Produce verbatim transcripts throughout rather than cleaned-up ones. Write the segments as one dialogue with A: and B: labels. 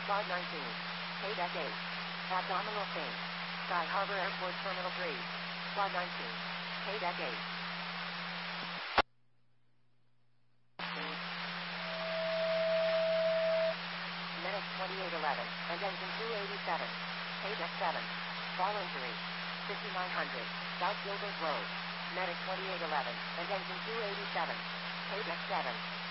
A: Quad nineteen. K deck eight. Abdominal thing. Sky Harbor Airport Terminal three. Quad nineteen. K deck eight. Medic twenty-eight eleven and engine two eighty-seven. K deck seven. Fall injury. fifty-nine hundred. South Gilbert Road. Medic twenty-eight eleven and engine two eighty-seven. K deck seven.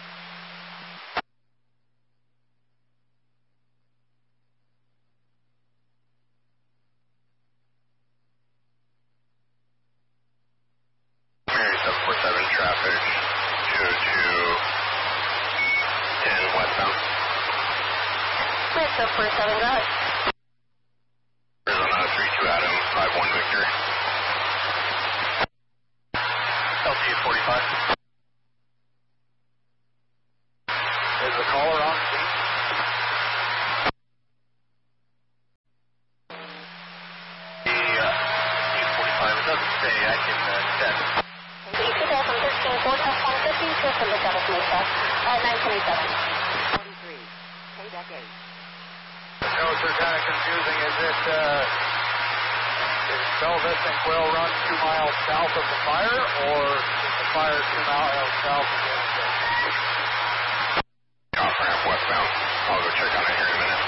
B: Mary seven four seven traffic two two ten westbound.
C: Mary seven four seven, go ahead.
B: Arizona three two Adam five one Victor. L T forty-five.
D: Is the caller on scene?
B: The uh, T forty-five, it doesn't say, I can uh, check.
C: The two thousand thirteen Ford F one fifty, system to Dallas Mesa, uh, nine twenty-seven.
A: forty-three. K deck eight.
D: The notes are kind of confusing. Is it, uh, is Belvis and Quail Run two miles south of the fire, or is the fire two miles south of the interstate?
B: Off ramp westbound. I'll go check on it here in a minute.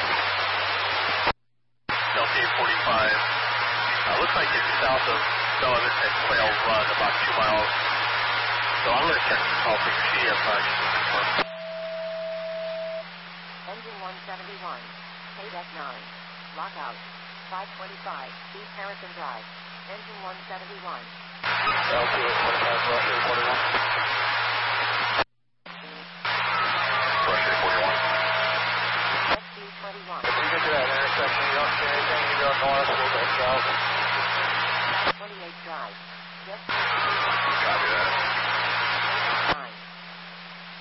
B: L T forty-five. Uh, looks like it's south of Belvis and Quail Run, about two miles. So I'm going to check the call figure, see if uh, she's looking for it.
A: Engine one seventy-one. K deck nine. Lockout. five twenty-five. East Harrison Drive. Engine one seventy-one.
D: L T forty-five, Russia forty-one.
B: Russia forty-one.
A: S D twenty-one.
D: If you get to that intersection, you don't see anything, you go north, we'll go south.